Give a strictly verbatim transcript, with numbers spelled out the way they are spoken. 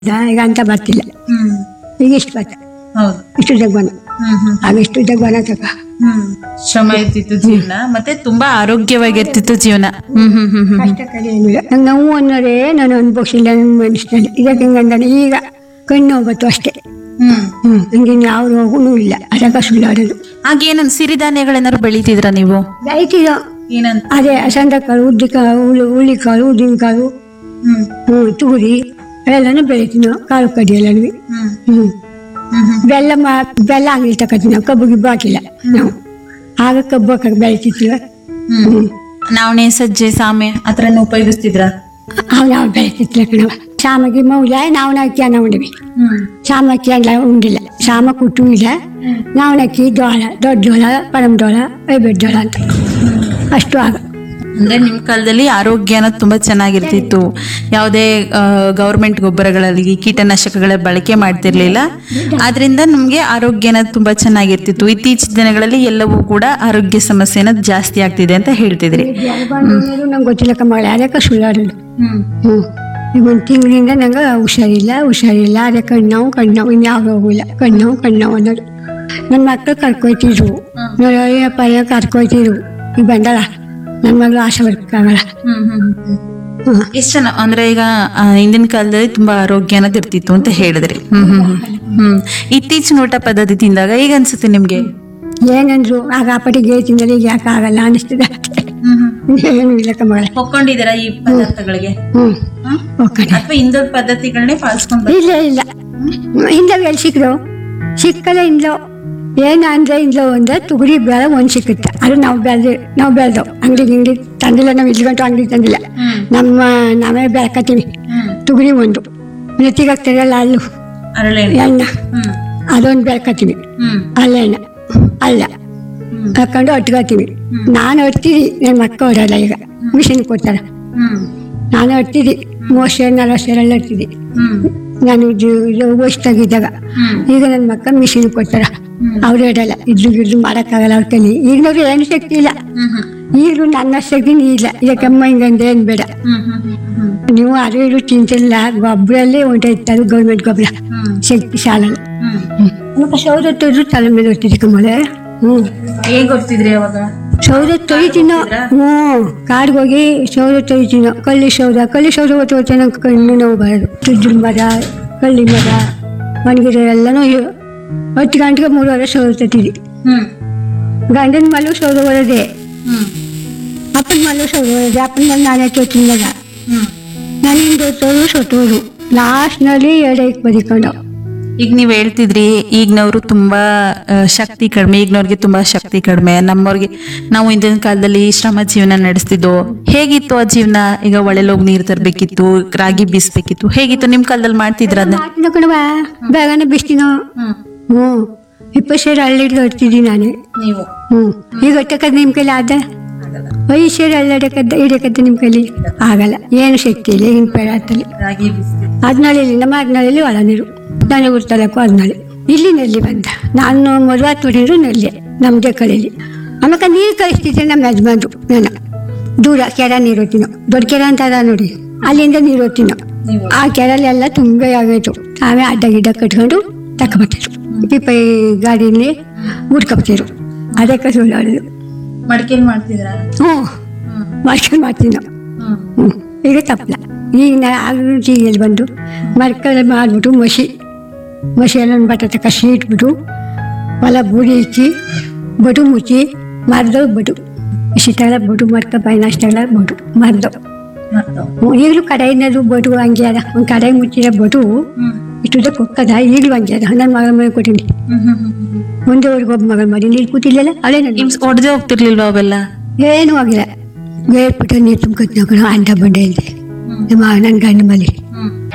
ಈಗ ಅಂತ ಬರ್ತಿಲ್ಲ. ಹ್ಮ್ ಈಗ ಇಷ್ಟು ಬರ್ತ ಹೌದು. ಇಷ್ಟು ಜಗ್ವನ ಹ್ಮ್ ಹ್ಮ್ ಆಗ ಇಷ್ಟು ಜಗ್ವನ ತಗ ಹ್ಮ್ ಶ್ರಮ ಇರ್ತಿತ್ತು ಜೀವನ, ಮತ್ತೆ ತುಂಬಾ ಆರೋಗ್ಯವಾಗಿರ್ತಿತ್ತು ಜೀವನ. ಹ್ಮ್ ಹ್ಮ್ ಹ್ಮ್ ಹ್ಮ್ ಕಷ್ಟ ಕಡೆ ಏನಿಲ್ಲ. ನಂಗೆ ನೋವು ಅನ್ನೋದೇ ನಾನು ಅನ್ಭವಿಸಿಲ್ಲ ನನ್ನ ಮನಸ್ಸಿನಲ್ಲಿ. ಇದಕ್ಕೆ ಹಿಂಗಂದಾನೆ ಈಗ ಕಣ್ಣು ಹೋಗ್ಬತ್ತು ಅಷ್ಟೇ. ಹ್ಮ್ ಹ್ಮ್ ಹಂಗೆ ಯಾವ ರೋಗನೂ ಇಲ್ಲ. ಅದಕ್ಕೆ ಸುಳ್ಳಾಡೋದು ಹಾಗೇನನ್ ಸಿರಿಧಾನ್ಯಗಳೇನಾದ್ರು ಬೆಳಿತಿದ್ರ ನೀವು? ರೈತಿದು ಏನಂತ? ಅದೇ ಸಂದಕಾಳು, ಉದ್ದಿಕಾಳು, ಹುಳಿ ಹುಳಿಕಾಳು, ಉದ್ದಿನಕಾಳು, ಹ್ಮ್ ಹ್ಞೂ ತುರಿ ಎಲ್ಲನೂ ಬೆಳಿತೀವಿ ನಾವು. ಕಾಳು ಕಡಿ ಎಲ್ಲನೂ. ಹ್ಮ್ ಹ್ಞೂ ಹ್ಮ್ ಹ್ಮ್ ಬೆಲ್ಲ ಮಾ ಬೆಲ್ಲ ಅಂಗಡಿ ತಗೋತೀವಿ ನಾವು. ಕಬ್ಬು ಗಿಬ್ಬು ಹಾಕಿಲ್ಲ ನಾವು. ಆಗ ಕಬ್ಬು ಹಾಕಿ ಬೆಳಿತಿದ್ವಿ. ಹ್ಮ್ ಹ್ಞೂ ನವಣೆ, ಸಜ್ಜೆ, ಸಾಮೆ ಆತರನ ಉಪಯೋಗಿಸ್ತಿದ್ರ? ಅವು ನಾವು ಬೆಳಿತಿದ್ವಿ ಕಣವ. ಶಾಮಗಿ ಮೌಲ್ಯ ನಾವು ಅಕ್ಕಿ ಅನ್ನ ಉಂಡಿವಿ. ಹ್ಮ್ ಶಾಮಕ್ಕಿ ಎಲ್ಲ ಉಂಡಿಲ್ಲ. ಶಾಮ ಕುಟ್ಟು ಇಲ್ಲ. ನಾವು ಅಕ್ಕಿ ಜೋಳ, ದೊಡ್ಡ ಜೋಳ, ಪರಂ ಜೋಳ, ಐಬೇಟ್ ಜೋಳ ಅಂತ ಅಷ್ಟು. ಆಗ ಅಂದ್ರೆ ನಿಮ್ ಕಾಲದಲ್ಲಿ ಆರೋಗ್ಯ ಅನ್ನೋದು ತುಂಬಾ ಚೆನ್ನಾಗಿರ್ತಿತ್ತು. ಯಾವುದೇ ಗೌರ್ಮೆಂಟ್ ಗೊಬ್ಬರಗಳಲ್ಲಿ ಕೀಟನಾಶಕಗಳ ಬಳಕೆ ಮಾಡ್ತಿರ್ಲಿಲ್ಲ. ಆದ್ರಿಂದ ನಮ್ಗೆ ಆರೋಗ್ಯ ಅನ್ನೋದು ತುಂಬಾ ಚೆನ್ನಾಗಿರ್ತಿತ್ತು. ಇತ್ತೀಚಿನ ದಿನಗಳಲ್ಲಿ ಎಲ್ಲವೂ ಕೂಡ ಆರೋಗ್ಯ ಸಮಸ್ಯೆ ಅನ್ನೋದು ಜಾಸ್ತಿ ಆಗ್ತಿದೆ ಅಂತ ಹೇಳ್ತಿದ್ರಿ. ನಂಗೆ ಗೊತ್ತಿಲ್ಲ ಕಮ್ಮಗಳ. ಅದಕ್ಕೆ ಸುಳ್ಳಾಡೋದು. ಹ್ಮ್ ಹ್ಞೂ ಈಗ ಒಂದು ತಿಂಗಳಿಂದ ನಂಗೆ ಹುಷಾರಿಲ್ಲ ಹುಷಾರಿಲ್ಲ ಅದೇ ಕಣ್ಣಾವು ಕಣ್ಣಾವು ಇನ್ಯಾವ ಹೋಗಿಲ್ಲ. ಕಣ್ಣಾವು ಕಣ್ಣಾವು ಅನ್ನೋದು. ನನ್ನ ಮಕ್ಕಳು ಕರ್ಕೊಯ್ತಿದ್ರು. ನೋಡಿ ಪರ್ಯ ಕರ್ಕೊಯ್ತಿದ್ರು. ಈಗ ಬಂದಳ ನನ್ನ ಮಗಳು ಆಶೆ ಬರ್ಬೇಕಾಗಲ್ಲ. ಹ್ಮ್ ಹ್ಮ್ ಹ್ಞೂ ಎಷ್ಟ್ ಜನ ಅಂದ್ರೆ ಈಗ ಆ, ಹಿಂದಿನ ಕಾಲದಲ್ಲಿ ತುಂಬಾ ಆರೋಗ್ಯ ಅನ್ನೋದು ಇರ್ತಿತ್ತು ಅಂತ ಹೇಳಿದ್ರಿ. ಹ್ಮ್ ಹ್ಮ್ ಹ್ಮ್ ಹ್ಮ್ ಇತ್ತೀಚಿನ ಊಟ ಪದ್ಧತಿ ತಿಂದಾಗ ಹೇಗ ಅನ್ಸುತ್ತೆ ನಿಮ್ಗೆ? ಏನಂದ್ರು ಆಗ ಆ ಪಟ್ಟಿಗೆ ತಿಂದರೆ ಈಗ ಯಾಕೆ ಆಗಲ್ಲ ಅನಿಸ್ತದೆ ಅಷ್ಟೇ. ಹ್ಮ್ ಹ್ಮ್ ಏನು ಇಲ್ಲ ಕಮ್ಮಗಳ. ಒಪ್ಕೊಂಡಿದ್ದೀರಾ ಈ ಪದಾರ್ಥಗಳಿಗೆ? ಹ್ಞೂ ಓಕೆ. ಅಥವಾ ಹಿಂದೂ ಪದ್ಧತಿಗಳನ್ನೇ ಪಾಲಿಸ್ಕೊಂಡು? ಇಲ್ಲ ಇಲ್ಲ ಹಿಂದೆ ಎಲ್ಲಿ ಸಿಕ್ಕರು ಸಿಕ್ಕಲ್ಲ. ಇಂದ್ಲೋ ಏನು ಅಂದರೆ ಇಂದ್ಲೋ ಅಂದರೆ ತುಗುರಿ ಬೇಳೆ ಒಂದು ಸಿಕ್ಕುತ್ತೆ. ಅದು ನಾವು ಬೆಳೆದು ನಾವು ಬೆಳೆದವು. ಅಂಗಡಿ ಗಿಂಗಡಿ ತಂದಿಲ್ಲ. ನಾವು ಇಲ್ಲಿ ಗಂಟು ಅಂಗಡಿ ತಂದಿಲ್ಲ. ನಮ್ಮ ನಾವೇ ಬೆಳ್ಕತ್ತೀವಿ. ತುಗುರಿ ಒಂದು ನೆತ್ತಿಗಾಗ್ತದಲ್ಲ ಅಲ್ಲು ಅರಳೆಣ್ಣೆ. ಎಣ್ಣೆ ಹ್ಮ್ ಅದೊಂದು ಬೆಳ್ಕತ್ತೀವಿ. ಹ್ಮ್ ಅಲ್ಲೆಣ್ಣೆ ಅಲ್ಲ ಹಾಕೊಂಡು ಅಟ್ಕೋತೀವಿ. ನಾನು ಹೊಡ್ತೀವಿ. ನನ್ನ ಮಕ್ಕ ಹೊಡಲ್ಲ. ಈಗ ಮಿಷಿನ್ ಕೊಡ್ತಾರೆ. ಹ್ಮ್ ನಾನು ಹೊಡ್ತಿದ್ದಿ ಮೂವತ್ತು ಸೇರು ನಲ್ವತ್ತು ಸೇರೆಲ್ಲ ಹೊಡ್ತಿದ್ದಿ ಹ್ಮ್ ನಾನು ವಯಸ್ಸಾಗಿದ್ದಾಗ. ಈಗ ನನ್ನ ಮಕ್ಕ ಮಿಷಿನ್ ಕೊಡ್ತಾರ. ಅವ್ರು ಹೇಳಲ್ಲ ಇದ್ದು ಗಿದ್ದು ಮಾಡೋಕ್ಕಾಗಲ್ಲ ಅವ್ರ ಕೈಲಿ. ಈಗಿನವ್ರು ಏನು ಶಕ್ತಿ ಇಲ್ಲ. ಈಗಲೂ ನನ್ನ ಶಕ್ತಿ ಇಲ್ಲ. ಇದಕ್ಕಮ್ಮ ಹಿಂಗಂದ್ರೆ ಏನು ಬೇಡ. ಹ್ಮ್ ಹ್ಮ್ ಹ್ಮ್ ನೀವು ಅದು ಇದು ತಿಂತಿಲ್ಲ. ಗೊಬ್ಬರಲ್ಲೇ ಹೊಂಟೈತಾರೆ ಗೌರ್ಮೆಂಟ್ ಗೊಬ್ಬರ. ಶಕ್ತಿ ಸಾಲಲ್ಲ. ಹ್ಮ್ ಸೌದತ್ತಿದ್ರು ತಲೆ ಮೇಲೆ ಹೊರ್ತಿದ್ದಿ ಕಮ್ಮಲೆ. ಹ್ಞೂ ಹೇಗ್ ಗೊತ್ತಿದ್ರಿ ಅವಾಗ? ಸೌದೆ ತೊಳಿತೀನೋ. ಹ್ಞೂ ಕಾಡ್ಗೆ ಹೋಗಿ ಸೌದೆ ತೊಳಿತೀನೋ. ಕಳ್ಳಿ ಸೌದ ಕಳ್ಳಿ ಸೌದೆ ಹೊತ್ತು ಹೊತ್ತೆ ನಂಗೆ ಕಣ್ಣು ನೋವು ಬರೋದು. ತುಜ್ಜುಲ್ ಮರ, ಕಳ್ಳಿ ಮರ, ಒಣಗಿರೋ ಎಲ್ಲನೂ ಹತ್ತು ಗಂಟೆಗೆ ಮೂರುವರೆ ಸೌದೆ ತತ್ತಿದ್ದಿ. ಹ್ಮ್ ಗಂಡನ ಮಲ್ಲು ಸೌದೆ ಹೊರದೆ, ಹ್ಮ್ ಅಪ್ಪನ ಮಲ್ಲು ಸೌದೆ ಹೊರದೆ. ಅಪ್ಪನ ಮಲ್ಲು ನಾನೇ ತೊತ್ತಿನಲ್ಲ. ಹ್ಮ್ ನನಗೆ ಗೊತ್ತೋರು ಸೊತ್ತೋರು ಲಾಸ್ಟ್ನಲ್ಲಿ ಎರಡೈಕ್ ಬದಿಕೊಂಡು. ಈಗ ನೀವ್ ಹೇಳ್ತಿದ್ರಿ ಈಗಿನವ್ರು ತುಂಬಾ ಆ, ಶಕ್ತಿ ಕಡಿಮೆ, ಈಗಿನವ್ರಿಗೆ ತುಂಬಾ ಶಕ್ತಿ ಕಡಿಮೆ. ನಮ್ಮವ್ರಿಗೆ ನಾವು ಹಿಂದಿನ ಕಾಲದಲ್ಲಿ ಶ್ರಮ ಜೀವನ ನಡೆಸ್ತಿದ್ದೋ. ಹೇಗಿತ್ತು ಆ ಜೀವನ? ಈಗ ಒಳೆಲೋಗಿ ನೀರ್ ತರ್ಬೇಕಿತ್ತು, ರಾಗಿ ಬೀಸ್ಬೇಕಿತ್ತು. ಹೇಗಿತ್ತು ನಿಮ್ ಕಾಲದಲ್ಲಿ? ಮಾಡ್ತಿದ್ರ ಅದನ್ನ? ಮಾಡ್ತೀನೋ ಕಣವ, ಬೇಗನೆ ಬಿಸ್ತೀನೋ. ಹ್ಞೂ ಇಪ್ಪತ್ತು ಸೇರು ಹಳ್ಳಿಡ್ದು ಹೊಡ್ತಿದ್ದೀನಿ ನಾನೇ. ನೀವು ಹ್ಞೂ ಈಗ ಹೊಟ್ಟೆಕದ್ದು ನಿಮ್ಮ ಕೈಲಿ ಆದ ಐದು ಸೇರು ಹಳ್ಳಿಡಕದ್ದ ಹಿಡಿಯಕದ್ದು ನಿಮ್ಮ ಕೈಲಿ ಆಗಲ್ಲ. ಏನು ಶಕ್ತಿ ಇಲ್ಲ ಈಗಿನ ಪೇಡಾತಲ್ಲಿ. ರಾಗಿ ಬೀಸ್ತಿದ್ರು. ಹದಿನಾಳಿಲಿ ನಮ್ಮ ಹದಿನಾಳಲ್ಲಿ ಒಳ ನೀರು ನಾನು ಉರ್ತಲಕ್ಕೂ ಹದಿನಾಳಿ ಇಲ್ಲಿ ನೆಲ್ಲಿ ಬಂದ. ನಾನು ಮದುವೆ ತೊಡಿದ್ರು ನೆಲ್ಲಿ ನಮ್ಮದೇ ಕಳೀಲಿ. ಆಮೇಲೆ ನೀರು ಕಳಿಸ್ತಿದ್ದೆ ನಮ್ಮ ಯಜಮಾನ್ರು. ನಾನು ದೂರ ಕೆರೆ ನೀರು ಹೋಗ್ತೀನೋ. ದೊಡ್ಡ ಕೆರೆ ಅಂತ ಅದ ನೋಡಿ, ಅಲ್ಲಿಂದ ನೀರು ಹೋಗ್ತೀನೋ. ಆ ಕೆರೆಲೆಲ್ಲ ತುಂಬ ಆಗೋಯ್ತು. ಆಮೇಲೆ ಅಡ್ಡ ಗಿಡ್ಡ ಕಟ್ಕೊಂಡು ತಕೊಬರ್ತಿದ್ರು. ಪಿಪ್ಪ ಗಾಡಿಯಲ್ಲಿ ಉಡ್ಕೊಬರ್ತಿದ್ರು. ಅದಕ್ಕೆ ಸುಳ್ಳಾಡೋದು. ಮಡಿಕೆಲ್ ಮಾಡ್ತಿದ್ರ? ಹ್ಞೂ ಮಾಡ್ಕೊಂಡು ಮಾಡ್ತೀನಿ ನಾವು. ಹ್ಞೂ ಈಗ ತಪ್ಪಲ. ಈಗ ನಾ ಆಗಲೂ ಜೀಗೆಲ್ಲಿ ಬಂದು ಮರ್ಕಲ್ಲಿ ಮಾಡಿಬಿಟ್ಟು ಮಸಿ ಮಸಿ ಎಲ್ಲ ಬಟಾಟ ಕಸಿ ಇಟ್ಬಿಟ್ಟು ಹೊಲ ಬೂದಿ ಇಚ್ಚಿ ಬಟು ಮುಚ್ಚಿ ಮರ್ದವ್ ಬಟು ಇಷ್ಟೆಲ್ಲ ಬಟು ಮರ್ಕ ಬೈನಷ್ಟೆಲ್ಲ ಬಟು ಮರ್ದವ್. ಈಗಲೂ ಕಡೆಯಿಂದದು ಬಟು ಹಂಗೆ ಅದ. ಒಂದು ಕಡೆ ಮುಚ್ಚಿದ ಬಟು ಇಷ್ಟುದ ಕೊಕ್ಕದ ಈಗಲೂ ಹಂಗೆ ಅದ. ನನ್ನ ಮಗಳ ಮನೆ ಕೊಟ್ಟಿನಿ. ಮುಂದೆ ಅವ್ರಿಗೆ ಒಬ್ಬ ಮಗಳ ಮಾಡಿ ನೀರು ಕೂತಿಲ್ಲಲ್ಲ ಅವಳೇ ನನ್ನ ಹೊಡೆದೇ ಹೋಗ್ತಿರ್ಲಿಲ್ವಾ ಅವೆಲ್ಲ? ಏನೂ ಆಗಿಲ್ಲ. ಬೇರ್ಬಿಟ್ಟು ನೀರು ತುಂಬ್ಕೊತ್ ನೋಡ ಅಂಡ ಬಂಡೆ ಇಲ್ಲದೆ ನಮ್ಮ ನನ್ನ ಗಂಡ ಮನೆ.